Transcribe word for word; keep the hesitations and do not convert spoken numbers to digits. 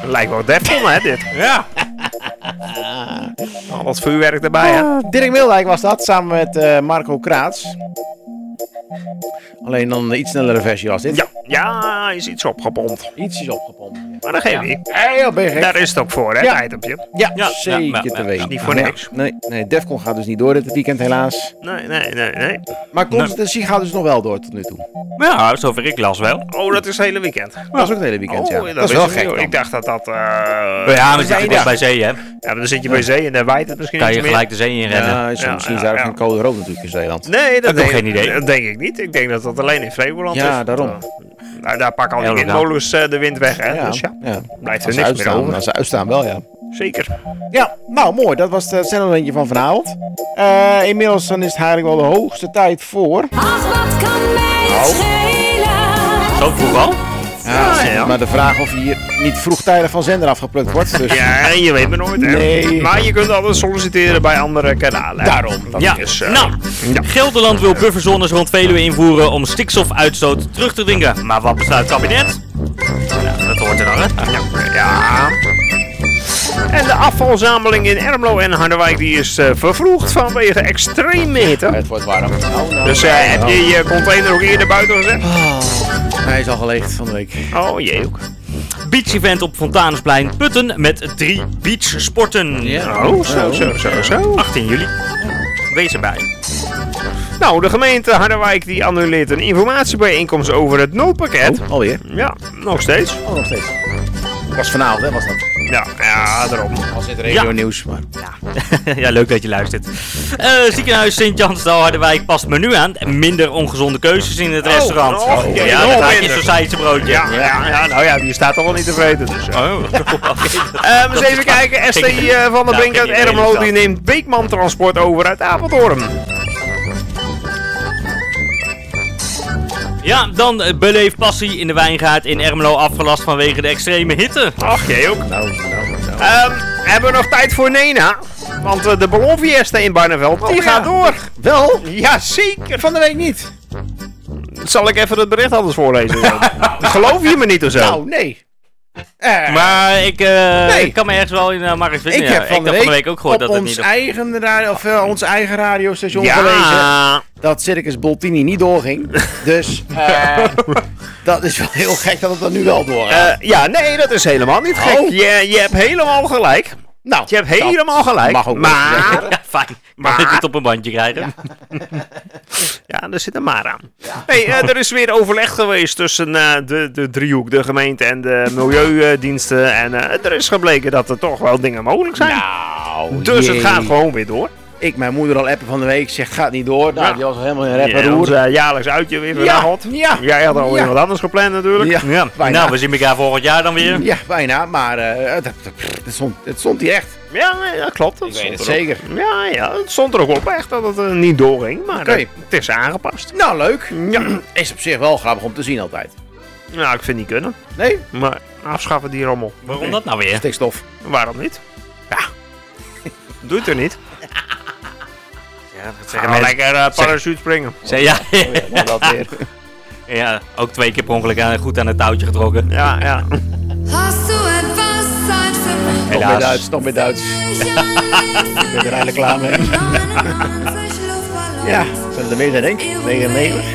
Lijkt wel Defcon, hè, dit. Ja. Al dat vuurwerk erbij, hè. Uh, Dirk Mildijk was dat, samen met uh, Marco Kraats. Alleen dan een iets snellere versie als dit. Ja, ja, is iets opgepompt. Iets is opgepompt. Maar dat geeft ja. niet. Hey, oh, ben je gek? Daar is het ook voor, hè, ja. het itemje. Ja, ja zeker ja, te ja, weten. Ja, niet voor niks. Nee, nee, Defcon gaat dus niet door dit weekend helaas. Nee, nee, nee, nee. Maar Constantie gaat dus nog wel door tot nu toe. Ja, zover ik las wel. Oh, dat is het hele weekend. Dat is ook het hele weekend, Oh, ja. dat, Dat is wel ik gek niet. dan. Ik dacht dat dat... Uh, ja, maar zit je ja. bij zee, hè? Ja, maar dan zit je bij zee en dan waait het misschien Kan je iets gelijk meer. de zee in rennen. Ja, is Ja, misschien ja, is daar ook ja. geen code rood natuurlijk in Zeeland. Nee, dat heb denk, nog geen idee. dat denk ik niet. Ik denk dat dat alleen in Flevoland is. Ja, daarom. Uh, nou, daar pakken al die Ja, windmolens uh, de wind weg, hè. Ja, Dus ja, ja. blijft er Als ze niks meer uitstaan, over. als ze uitstaan wel, ja. Zeker. Ja, nou mooi. Dat was het zendelentje van vanavond. Uh, inmiddels dan is het eigenlijk wel de hoogste tijd voor... Ach, wat kan mij het schelen? Zo vroeg al? Ja, Ja, ja. maar de vraag of hier niet vroegtijdig van zender afgeplukt wordt. Dus... Ja, je weet maar nooit, hè. Nee. Maar je kunt altijd solliciteren bij andere kanalen. hè. Daarom. Dat Ja, is, uh, nou, ja. Gelderland wil bufferzones rond Veluwe invoeren om stikstofuitstoot terug te dringen. Maar wat besluit het kabinet? Ja, dat hoort er dan, hè? Ja. ja. En de afvalzameling in Ermelo en Harderwijk die is uh, vervroegd vanwege extreme hitte. Het wordt warm. Nou, nou, Dus uh, nou, heb nou. je je container ook eerder buiten gezet? Oh, hij is al geleegd van de week. Oh, jee ook. Beach event op Fontanesplein Putten met drie beachsporten. Ja. Oh, zo, zo, zo, zo. achttien juli. Wees erbij. Nou, de gemeente Harderwijk die annuleert een informatiebijeenkomst over het noodpakket. Oh, alweer? Ja, nog steeds. Oh, nog steeds. Was vanavond, hè, was dat? Ja, ja, daarom. Was dit regio nieuws, maar... Ja, leuk dat je luistert. Uh, ziekenhuis Sint-Jansdal Harderwijk past menu aan. Minder ongezonde keuzes in het Oh, restaurant. oh, ja, ja, dat nog had je minder. zo'n saitje broodje. Ja, ja, ja, nou ja, die staat toch wel niet tevreden. Dus, uh. Oh, Uh, eens even kijken, S T uh, van der Nou, Brink uit ging niet Ermelo redelijk die neemt Beekman Transport over uit Apeldoorn. Ja, dan uh, beleefpassie in de wijngaard in Ermelo afgelast vanwege de extreme hitte. Ach, jij ook. Nou, nou, nou. Um, hebben we nog tijd voor Nena? Want uh, de ballonfiesta in Barneveld, die Oh, ja. gaat door. Wel? Ja, zeker. Van de week niet. Zal ik even het bericht anders voorlezen? Geloof je me niet of zo? Nou, nee. Eh, Maar ik uh, Nee. ik kan me ergens wel in uh, Marcus vinden. ik ja. heb van, ik de heb week van de week ook gehoord op dat het ons niet... eigen, radio, of, uh, ons eigen radiostation gelezen ja. dat Circus Boltini niet doorging. Dus uh, dat is wel heel gek dat het dan nu wel doorgaat. Uh, ja, nee, dat is helemaal niet gek. Oh. Je, je hebt helemaal gelijk. nou, Je hebt helemaal gelijk. mag ook maar... wel. Ja, fijn. Maar- Maar ik het op een bandje krijgen. Ja, er zit een maar aan. Hey, uh, er is weer overleg geweest tussen uh, de, de driehoek, de gemeente en de milieudiensten. En uh, er is gebleken dat er toch wel dingen mogelijk zijn. Nou, dus het jee. gaat gewoon weer door. Ik, mijn moeder al appen van de week, zegt gaat niet door. Nou, Ja. die was al helemaal in Ja, rapper ons roer. uh, jaarlijks uitje weer Ja, vanavond. ja. Jij had alweer Ja. wat anders gepland natuurlijk. Ja, Ja, bijna. nou, we zien elkaar volgend jaar dan weer. Ja, bijna, maar uh, het, het, het, stond, het stond hier echt. Ja, nee, dat klopt. Dat Ik weet stond het er ook. zeker. Ja, ja, het stond er ook op echt dat het uh, niet doorging. Maar Oké. uh, het is aangepast. Nou, leuk. Ja. Is op zich wel grappig om te zien altijd. Nou, ik vind niet kunnen. Nee? Maar afschaffen die rommel. Waarom dat nou weer? Stikstof. Waarom niet? Ja. Doe het er niet. Ja, dat Ga zeggen maar mensen. lekker uh, parachute springen. Zeg, ja, Oh, ja, nou, dat weer. ja, ook twee keer per ongeluk aan, goed aan het touwtje getrokken. Ja, ja. Hast du etwas Zeit für mich? Nog meer Helaas. Duits, nog meer Duits. Ich Ik ben er eigenlijk klaar mee. Ja, zullen er meer zijn, denk ik? negenennegentig.